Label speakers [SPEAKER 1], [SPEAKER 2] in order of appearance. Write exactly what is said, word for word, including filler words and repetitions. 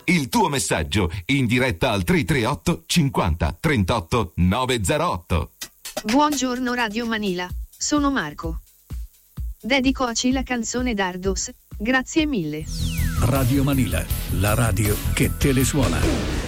[SPEAKER 1] Il tuo messaggio in diretta al tre tre otto cinquanta trentotto novecentootto.
[SPEAKER 2] Buongiorno Radio Manila, sono Marco. Dedico a C la canzone Dardos, grazie mille.
[SPEAKER 3] Radio Manila, la radio che te le suona.